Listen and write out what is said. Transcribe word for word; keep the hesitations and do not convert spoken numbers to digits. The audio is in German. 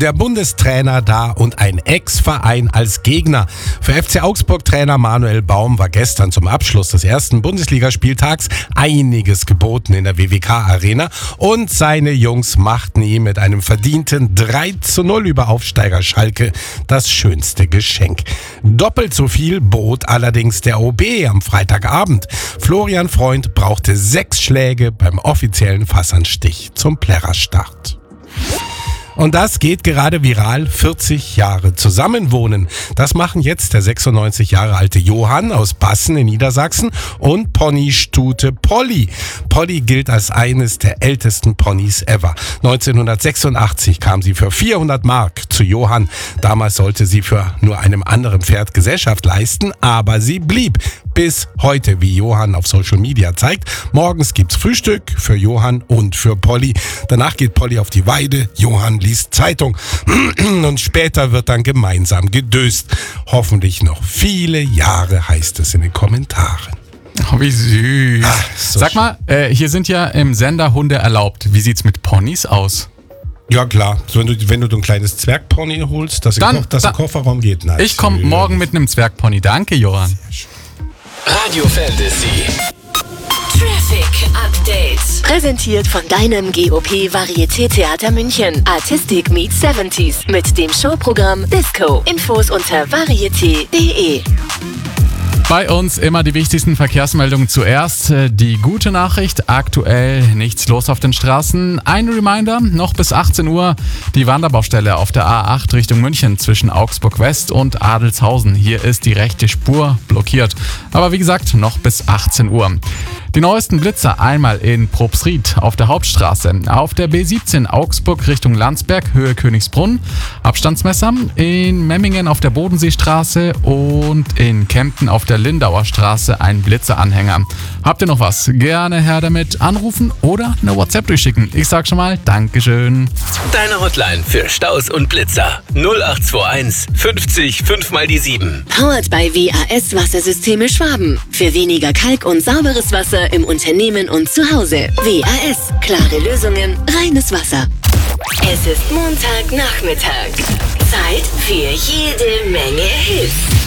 Der Bundestrainer da und ein Ex-Verein als Gegner. Für F C Augsburg-Trainer Manuel Baum war gestern zum Abschluss des ersten Bundesligaspieltags einiges geboten in der W W K-Arena und seine Jungs machten ihm mit einem verdienten drei zu null über Aufsteiger Schalke das schönste Geschenk. Doppelt so viel bot allerdings der O B am Freitagabend. Florian Freund brauchte sechs Schläge beim offiziellen Fassanstich zum Plärrerstart. Und das geht gerade viral, vierzig Jahre zusammenwohnen. Das machen jetzt der sechsundneunzig Jahre alte Johann aus Bassen in Niedersachsen und Ponystute Polly. Polly gilt als eines der ältesten Ponys ever. neunzehnhundertsechsundachtzig kam sie für vierhundert Mark zu Johann. Damals sollte sie für nur einem anderen Pferd Gesellschaft leisten, aber sie blieb. Bis heute, wie Johann auf Social Media zeigt. Morgens gibt's Frühstück für Johann und für Polly. Danach geht Polly auf die Weide, Johann liest Zeitung und später wird dann gemeinsam gedöst. Hoffentlich noch viele Jahre, heißt es in den Kommentaren. Oh, wie süß. Ach, so Sag mal, äh, hier sind ja im Sender Hunde erlaubt. Wie sieht's mit Ponys aus? Ja klar, so, wenn, du, wenn du ein kleines Zwergpony holst, das, Dann, im, Ko- das da, im Kofferraum geht. Nein, Ich komme morgen mit einem Zwergpony. Danke, Johann. Radio Fantasy. Traffic Update. Präsentiert von deinem G O P Varieté-Theater München. Artistic Meets siebziger mit dem Showprogramm Disco. Infos unter varieté punkt de. Bei uns immer die wichtigsten Verkehrsmeldungen zuerst. Die gute Nachricht, aktuell nichts los auf den Straßen. Ein Reminder, noch bis achtzehn Uhr die Wanderbaustelle auf der A acht Richtung München zwischen Augsburg West und Adelzhausen. Hier ist die rechte Spur blockiert. Aber wie gesagt, noch bis achtzehn Uhr. Die neuesten Blitzer einmal in Probsried auf der Hauptstraße, auf der B siebzehn Augsburg Richtung Landsberg, Höhe Königsbrunn, Abstandsmesser, in Memmingen auf der Bodenseestraße und in Kempten auf der Lindauer Straße ein Blitzeranhänger. Habt ihr noch was? Gerne her damit, anrufen oder eine WhatsApp durchschicken. Ich sag schon mal Dankeschön. Deine Hotline für Staus und Blitzer. null acht zwei eins fünfzig fünf mal die sieben. Powered by W A S Wassersysteme Schwaben. Für weniger Kalk und sauberes Wasser im Unternehmen und zu Hause. W A S. Klare Lösungen, reines Wasser. Es ist Montagnachmittag. Zeit für jede Menge Hits.